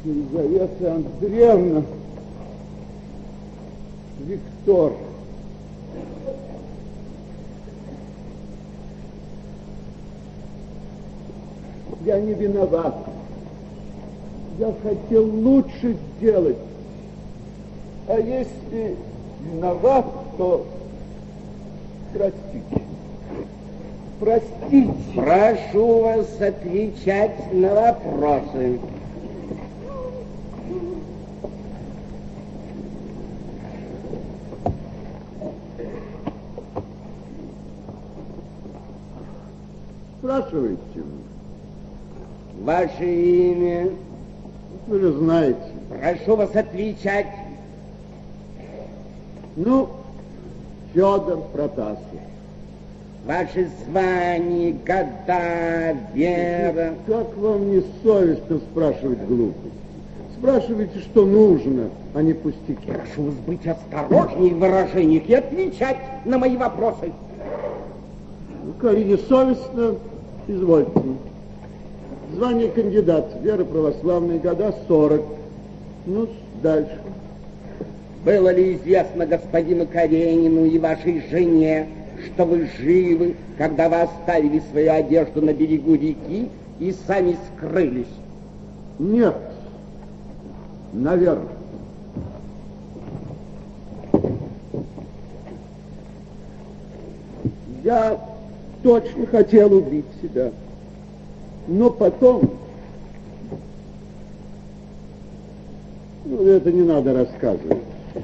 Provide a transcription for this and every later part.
Елизавета Андреевна, Виктор. Я не виноват. Я хотел лучше сделать. А если виноват, то простите. Простите. Прошу вас отвечать на вопросы. Спрашивайте. Ваше имя? Вы же знаете. Прошу вас отвечать. Ну, Федор Протасов. Ваши звания, года, вера. Как вам не совестно спрашивать глупости? Спрашивайте, что нужно, а не пустяки. Прошу вас быть осторожнее в выражениях и отвечать на мои вопросы. Ну, коли не совестно, извольте. Звание кандидат, вера православная, года 40. Ну, дальше. Было ли известно господину Каренину и вашей жене, что вы живы, когда вы оставили свою одежду на берегу реки и сами скрылись? Нет. Наверное. Я точно хотел убить себя. Но потом... Ну, это не надо рассказывать.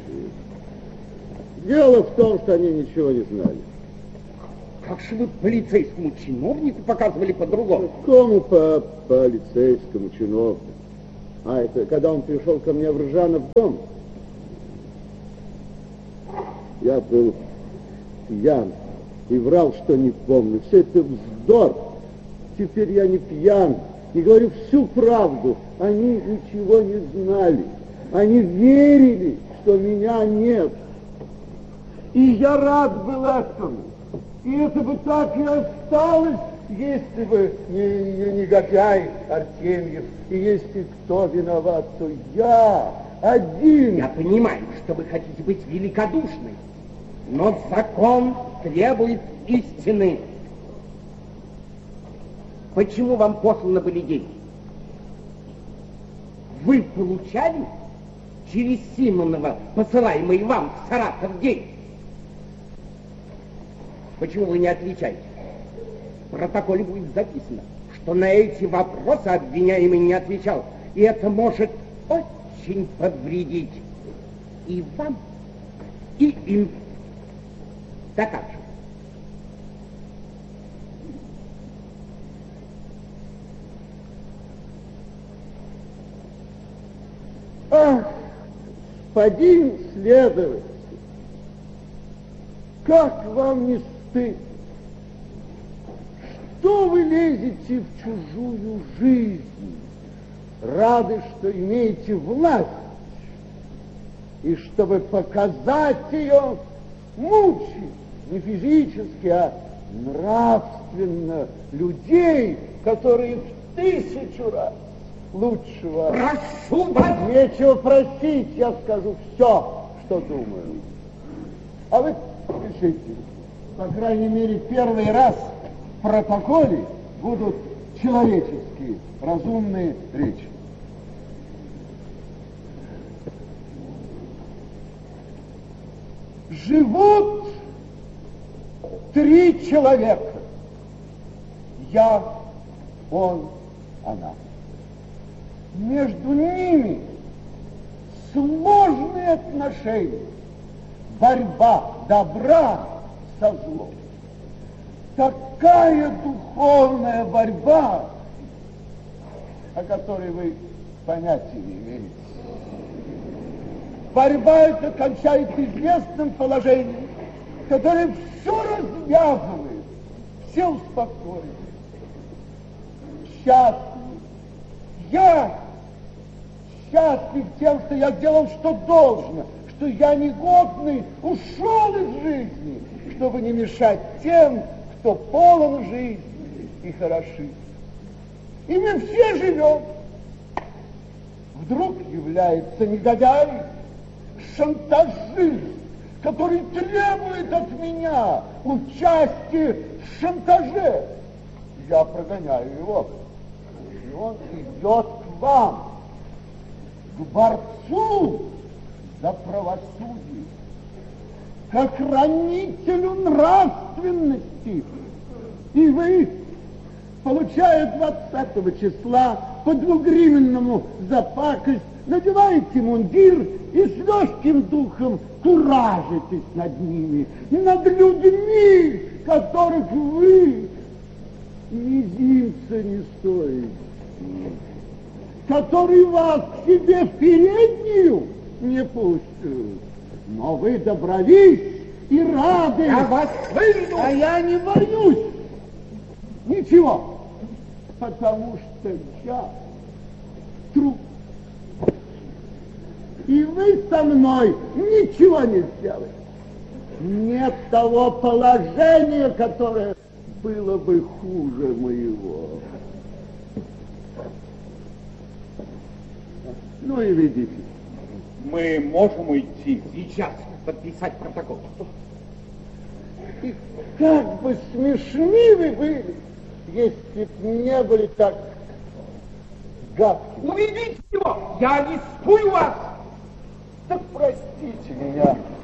Дело в том, что они ничего не знали. Как же вы полицейскому чиновнику показывали по-другому? Какому по полицейскому чиновнику? А это когда он пришел ко мне в Ржанов дом. Я был пьян и врал, что не помню. Все это вздор. Теперь я не пьян и говорю всю правду. Они ничего не знали. Они верили, что меня нет. И я рад был этому. И это бы так и осталось, если бы не негодяй Артемьев. И если кто виноват, то я один. Я понимаю, что вы хотите быть великодушной, но закон требует истины. Почему вам посланы были деньги? Вы получали через Симонова посылаемый вам в Саратов деньги? Почему вы не отвечаете? В протоколе будет записано, что на эти вопросы обвиняемый не отвечал. И это может очень повредить и вам, и им. Да как же? Ах, господин следователь, как вам не стыдно? Что вы лезете в чужую жизнь? Рады, что имеете власть, и чтобы показать ее, мучить не физически, а нравственно людей, которые в 1000 раз лучше вас. Прошу вас! Нечего просить, я скажу все, что думаю. А вы пишите. По крайней мере, первый раз в протоколе будут человеческие, разумные речи. Живут 3 человека. Я, он, она. Между ними сложные отношения, борьба добра со злом. Такая духовная борьба, о которой вы понятия не имеете. Борьба эта кончается известным положением, которое все развязывает, все успокоит. Счастлив. Я счастлив тем, что я делал, что должно, что я негодный ушел из жизни, чтобы не мешать тем, кто полон жизни и хороши. И мы все живем в вдруг является негодяй, шантажист, который требует от меня участия в шантаже. Я прогоняю его, и он идет к вам, к борцу за правосудие, к охранителю нравственности. И вы, получая 20 числа по 2-гривенному за пакость, надеваете мундир и с легким духом куражитесь над ними, над людьми, которых вы мизинца не стоите, которые вас к себе в переднюю не пустят. Но вы добрались и рады. Я вас выйду. А я не боюсь. Ничего. Потому что я труп. И вы со мной ничего не сделаете. Нет того положения, которое было бы хуже моего. Ну и ведите. Мы можем уйти. Сейчас подписать протокол. И как бы смешны вы были, если б не были так гадки. Уведите его! Я арестую вас! Да простите меня.